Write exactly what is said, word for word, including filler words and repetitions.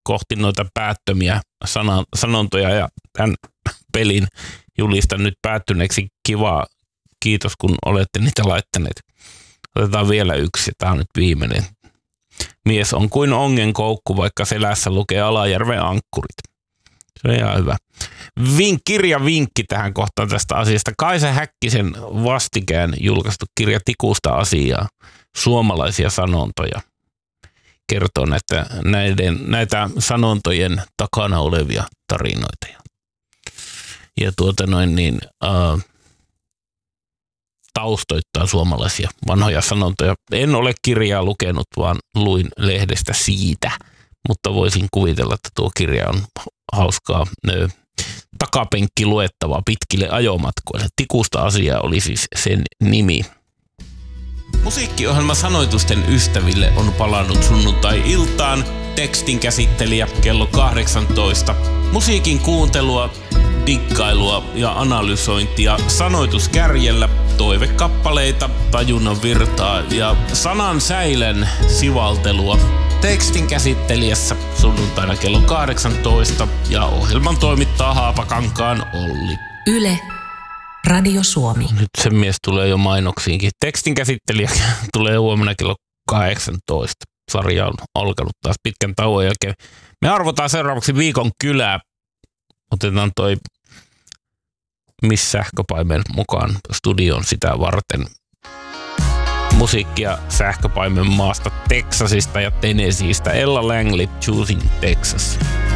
kohti noita päättömiä sana, sanontoja ja tämän pelin julistan nyt päättyneeksi. Kiva, kiitos kun olette niitä laittaneet. Otetaan vielä yksi, tämä on nyt viimeinen. Mies on kuin ongenkoukku, vaikka selässä lukee Alajärven ankkurit. Se on ihan hyvä. Vink, kirja vinkki tähän kohtaan tästä asiasta. Kaisa Häkkisen vastikään julkaistu kirja Tikusta asiaa. Suomalaisia sanontoja. Kertoo näitä, näiden, näitä sanontojen takana olevia tarinoita. Ja tuota noin niin, äh, taustoittaa suomalaisia vanhoja sanontoja. En ole kirjaa lukenut, vaan luin lehdestä siitä, mutta voisin kuvitella, että tuo kirja on hauskaa nö, takapenkki luettavaa pitkille ajomatkoille. Tikusta asiaa oli siis sen nimi. Musiikkiohjelma Sanoitusten ystäville on palannut sunnuntai-iltaan. Tekstin käsittelijä kello kahdeksantoista. Musiikin kuuntelua, diggailua ja analysointia sanoituskärjellä, toivekappaleita, tajunnan virtaa ja sanan säilön sivaltelua. Tekstin käsittelijässä sunnuntaina kello kahdeksantoista ja ohjelman toimittaa Haapakankaan Olli. Yle, Radio Suomi. Nyt se mies tulee jo mainoksiinkin. Tekstin käsittelijä tulee huomenna kello kahdeksantoista. Sarja on alkanut taas pitkän tauon jälkeen. Me arvotaan seuraavaksi viikon kylää. Otetaan toi Miss Sähköpaimen mukaan studioon sitä varten. Musiikkia Sähköpaimen maasta Texasista ja Tennesseeistä. Ella Langley, Choosing Texas.